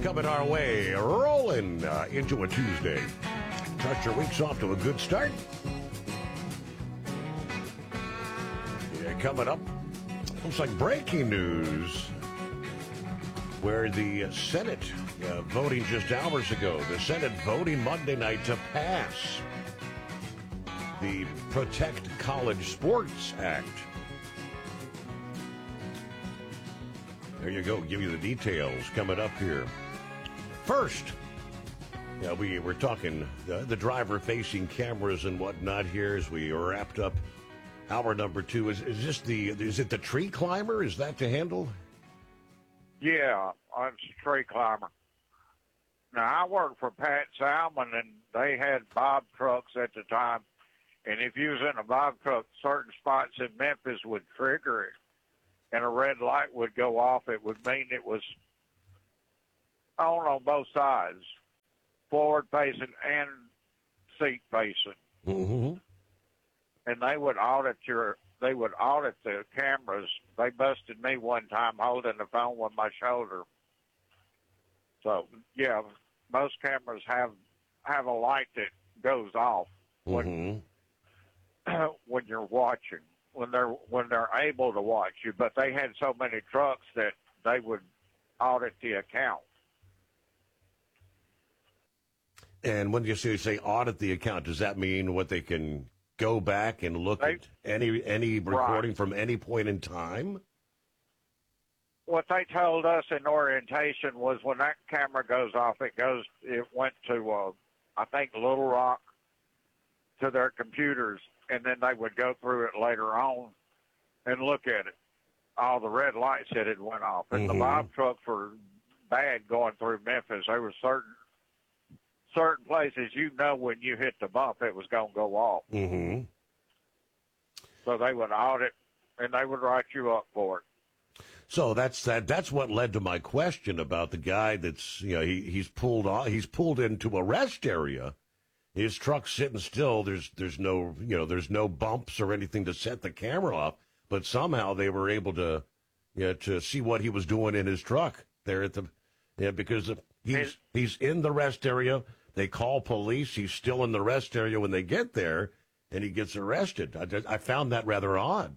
coming our way, rolling into a Tuesday. Start your weeks off to a good start. Yeah, coming up, looks like breaking news, where the Senate voting just hours ago, the Senate voting Monday night to pass the Protect College Sports Act. There you go. Give you the details coming up here. First, we're talking the driver-facing cameras and whatnot here as we wrapped up hour number 2. Is it the tree climber? Is that to handle? Yeah, it's a tree climber. Now, I worked for Pat Salmon, and they had Bob trucks at the time. And if you was in a Bob truck, certain spots in Memphis would trigger it, and a red light would go off. It would mean it was on both sides, forward-facing and seat-facing. Mm-hmm. And they would audit the cameras. They busted me one time holding the phone with my shoulder. So, yeah, most cameras have a light that goes off when you're watching, when they're able to watch you. But they had so many trucks that they would audit the account. And when you say audit the account, does that mean what they can go back and look at any recording from any point in time? What they told us in orientation was when that camera goes off, it went to, I think, Little Rock, to their computers, and then they would go through it later on and look at it. All the red lights that had went off. And the Bob trucks were bad going through Memphis. There were certain places, when you hit the bump, it was going to go off. Mm-hmm. So they would audit, and they would write you up for it. So that's what led to my question about the guy that's, he's pulled into a rest area. His truck's sitting still. There's no bumps or anything to set the camera off, but somehow they were able to see what he was doing in his truck there because he's in the rest area. They call police. He's still in the rest area when they get there, and he gets arrested. I found that rather odd.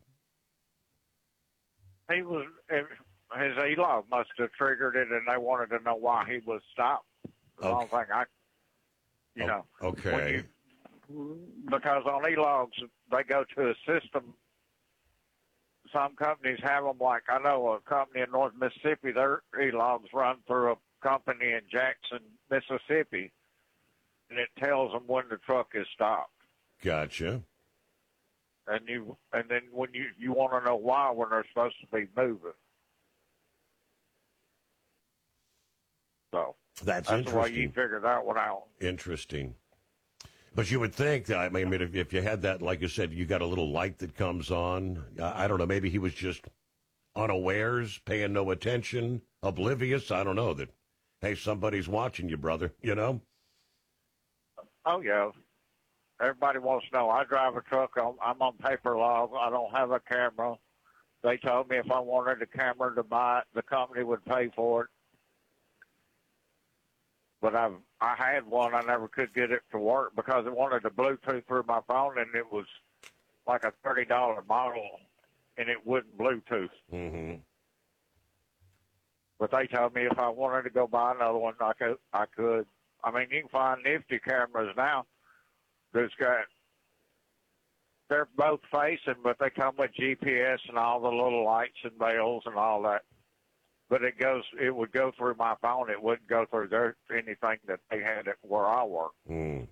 His e-log must have triggered it, and they wanted to know why he was stopped. The only thing Okay. Because on e-logs, they go to a system. Some companies have them, like I know a company in North Mississippi, their e-logs run through a company in Jackson, Mississippi, and it tells them when the truck is stopped. Gotcha. And then when you want to know why when they're supposed to be moving. So that's the way you figured that one out. Interesting. But you would think that, if you had that, like you said, you got a little light that comes on. I don't know. Maybe he was just unawares, paying no attention, oblivious. I don't know that. Hey, somebody's watching you, brother. Oh yeah. Everybody wants to know. I drive a truck. I'm on paper log. I don't have a camera. They told me if I wanted a camera to buy it, the company would pay for it. But I had one. I never could get it to work because it wanted to Bluetooth through my phone, and it was like a $30 model, and it wouldn't Bluetooth. Mm-hmm. But they told me if I wanted to go buy another one, I could. I mean, you can find nifty cameras now. They're both facing, but they come with GPS and all the little lights and bells and all that. But it would go through my phone. It wouldn't go through anything that they had at where I work. Mm.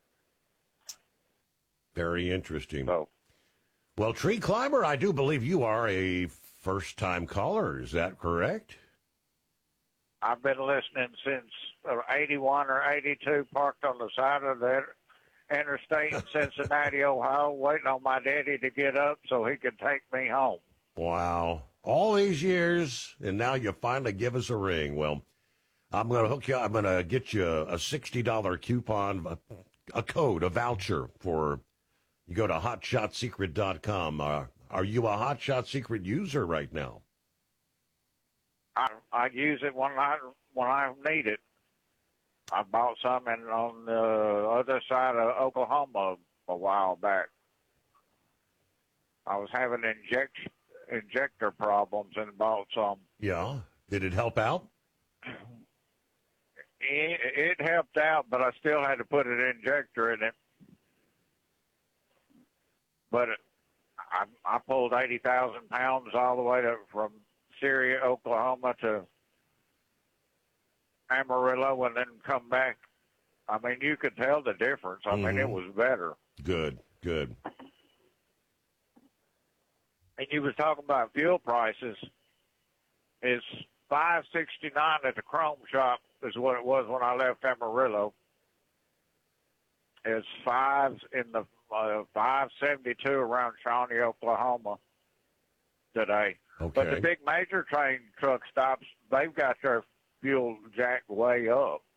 Very interesting. So, well, Tree Climber, I do believe you are a first-time caller. Is that correct? I've been listening since 81 or 82, parked on the side of the interstate in Cincinnati, Ohio, waiting on my daddy to get up so he could take me home. Wow. All these years, and now you finally give us a ring. Well, I'm going to hook you up. I'm going to get you a $60 coupon, a code, a voucher for, you go to hotshotsecret.com. Are you a Hot Shot Secret user right now? I use it when I need it. I bought some on the other side of Oklahoma a while back. I was having injector problems and bought some. Yeah. Did it help out? It helped out, but I still had to put an injector in it. But I pulled 80,000 pounds all the way from Syria, Oklahoma to Amarillo and then come back. I mean, you could tell the difference. I mean, it was better. Good. And you was talking about fuel prices. It's $5.69 at the Chrome Shop is what it was when I left Amarillo. It's $5.72 around Shawnee, Oklahoma today. Okay. But the big major train truck stops, they've got their fuel jacked way up.